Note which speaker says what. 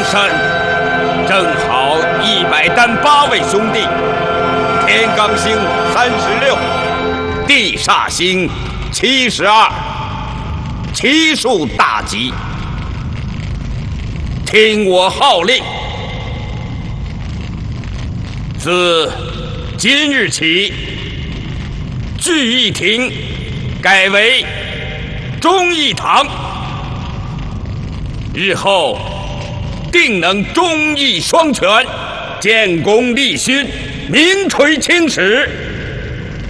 Speaker 1: 身，正好108位兄弟，天罡星36，地煞星72，奇数大吉。听我号令，自今日起，聚义亭改为忠义堂。日后定能忠义双全，建功立勋，名垂青史。